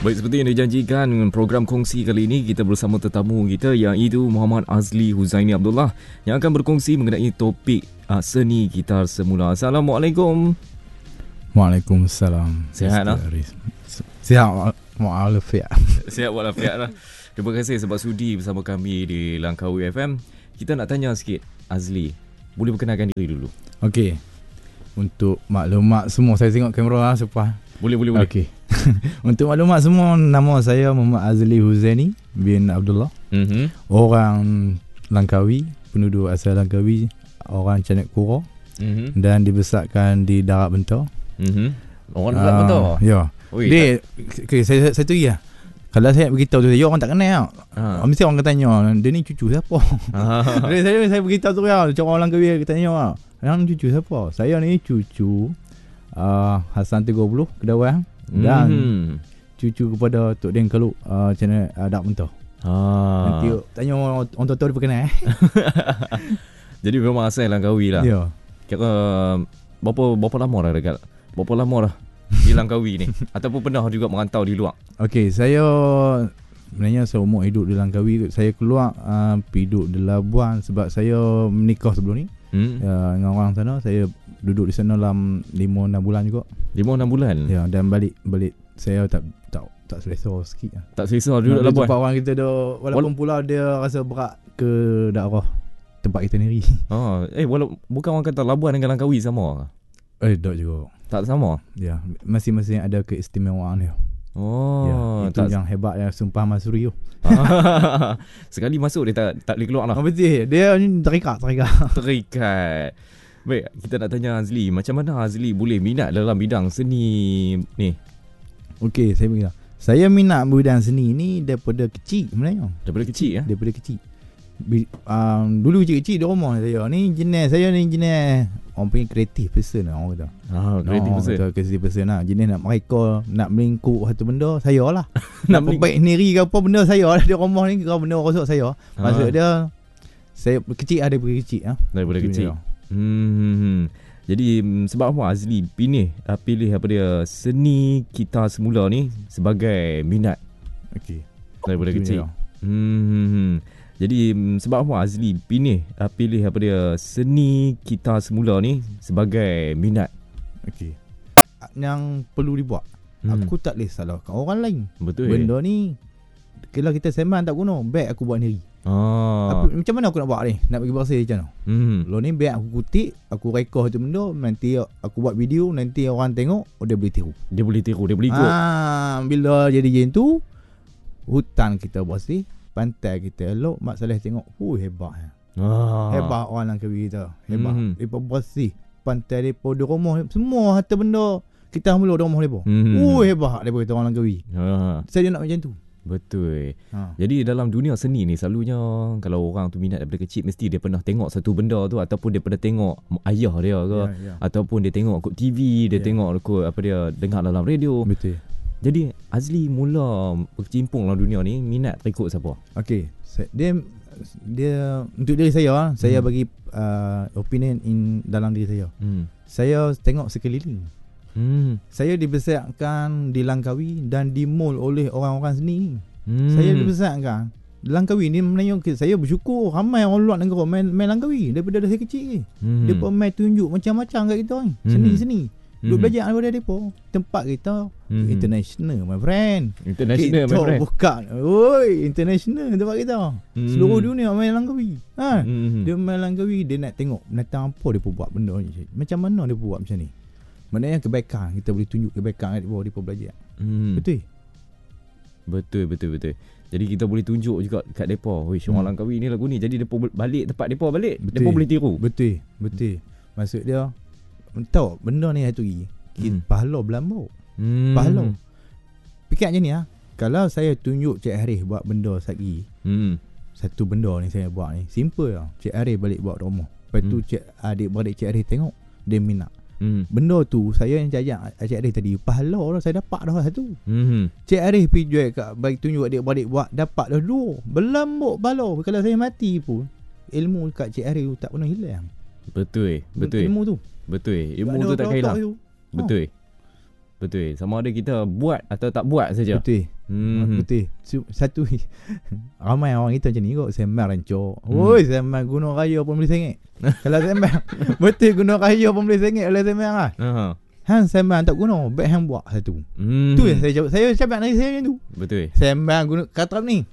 Baik, seperti yang dijanjikan, program kongsi kali ini kita bersama tetamu kita, iaitu Muhammad Azli Huzaini Abdullah, yang akan berkongsi mengenai topik seni gitar semula. Assalamualaikum. Waalaikumsalam. Sihat tak? Sihat walafiat. Sihat walafiat lah. Terima kasih sebab sudi bersama kami di Langkawi FM. Kita nak tanya sikit, Azli, boleh perkenalkan diri dulu? Okey. Untuk maklumat semua, saya tengok kamera supaya. Boleh. Okey. Untuk maklumat semua, nama saya Muhammad Azli Huzaini bin Abdullah. Orang Langkawi, penduduk asal Langkawi, orang Canek Kura, dan dibesarkan di Darat Bentar. Orang Darat Bentar? Ya. Dia, saya tu ya. Kalau saya beritahu tu, orang tak kenal. Mesti orang akan tanya, dia ni cucu siapa? Saya beritahu tu ya, macam orang Langkawi tanya, yang cucu siapa? Saya ni cucu Hasan 30 Kedawan dan cucu kepada Tok Deng Kaluk channel Darat Bentar. Nanti tanya orang tua dia perkenal. Jadi memang asal Langkawi lah. Ya. Kira berapa lama dah dekat? Berapa lama dah di Langkawi ni? Ataupun pernah juga merantau di luar? Okey, saya sebenarnya seumur hidup di Langkawi. Saya keluar hidup di Labuan sebab saya menikah sebelum ni. Dengan orang sana. Saya duduk di sana dalam 5-6 bulan juga. 5-6 bulan? Ya, dan balik saya tak selesa sikit. Tak selesa duduk Labuan? Tempat orang kita dah, walaupun pula dia rasa berat ke daerah tempat kita sendiri. Bukan orang kata Labuan dengan Langkawi sama? Tak juga. Tak sama? Ya, masing-masing ada keistimewaan dia. Itu yang hebat yang Sumpah Masuri tu. Sekali masuk dia tak boleh keluar lah. Betul. Dia terikat. Baik, kita nak tanya Azli, macam mana Azli boleh minat dalam bidang seni ni? Okey, saya beritahu. Saya minat bidang seni ni daripada kecil sebenarnya. Daripada kecil ya? Daripada kecil. Dulu kecil-kecil di rumah saya ni jenis orang panggil creative person lah, orang kata. Creative person lah. Jenis nak mereka nak melingkup satu benda, saya lah. Nak perbaik sendiri ke apa benda, saya lah di rumah ni. Kalau benda rosak, saya. Maksud dia, saya kecil ada daripada kecil. Daripada kecil. Jadi sebab apa Azli pilih apa dia seni gitar semula ni sebagai minat? Okey. Daripada kecil. Jadi sebab apa Azli pilih apa dia seni gitar semula ni sebagai minat? Okey. Yang perlu dibuat, aku tak boleh salahkan orang lain. Betul. Benda ni kalau kita sembang tak guna, baik aku buat sendiri. Macam mana aku nak buat ni? Nak bagi bahasa macam mana? Lo ni biar aku kutip, aku rekod tu benda, nanti aku buat video, nanti orang tengok, dia boleh tiru. Dia boleh ikut. Bila jadi macam tu, hutan kita bersih, pantai kita elok, Mak Saleh tengok, hebat. Hebat orang Langkawi kita. Hebat. Mereka bersih pantai mereka, di rumah semua harta benda kita mula di rumah mereka. Hebat mereka kata orang Langkawi. Saya nak macam tu. Betul. Jadi dalam dunia seni ni selalunya kalau orang tu minat daripada kecil, mesti dia pernah tengok satu benda tu, ataupun dia pernah tengok ayah dia ke, ataupun dia tengok kat TV, dia tengok apa dia dengar dalam radio. Betul. Jadi Azli mula berkecimpung dalam dunia ni minat ikut siapa? Okey, dia untuk diri saya, saya bagi opinion dalam diri saya. Saya tengok sekeliling. Saya dibesarkan di Langkawi dan dimul oleh orang-orang seni. Saya dibesarkan di Langkawi ni, sebenarnya saya bersyukur ramai orang luar negara main Langkawi daripada saya kecil. Depa main tunjuk macam-macam kat kita ni. Seni-seni. Duk belajar daripada depa. Tempat kita international my friend. International my friend. Bukan. International tempat kita. Seluruh dunia main Langkawi. Dia main Langkawi, dia nak tengok menatang apa depa buat benda ni. Macam mana depa buat macam ni. Maknanya kebaikan, kita boleh tunjuk kebaikan kat dia belajar. Betul. Jadi kita boleh tunjuk juga kat depa, orang Langkawi ni lagu ni. Jadi depa balik tempat depa balik, depa boleh tiru. Betul. Maksud dia tahu benda ni satu lagi. Pahala berlambak. Pahala. Fikir macam ni kalau saya tunjuk Cik Harif buat benda sagi. Satu benda ni saya buat ni simple lah. Cik Harif balik buat rumah. Lepas tu adik-beradik Cik Harif tengok, dia minat. Benda tu saya yang cakap Cik Arif tadi, pahala dah saya dapat dah satu. Cik Arif pergi jual kat bagi tunjuk adik-beradik buat, dapat dah dua. Berlambak pahala. Kalau saya mati pun ilmu kat Cik Arif tak pernah hilang. Betul. Ilmu tu tak hilang. Betul. Betul. Sama ada kita buat atau tak buat saja. Betul. Betul. Satu ramai orang kita macam ni kot, sembang rancor. Oi, sembang gunung raya pun boleh sengit. Kalau sembang betul gunung raya pun boleh sengit oleh sembang lah. Hang sembang tak guna, baik hang buat satu. Tu yang saya jawab. Saya cakap dari saya macam tu. Betul. Sembang gunung Katram ni.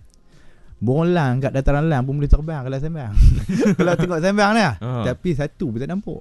Bolang kat dataran lang pun boleh terbang kalau sembang. Kalau tengok sembang ni lah. Tapi satu pun tak nampak.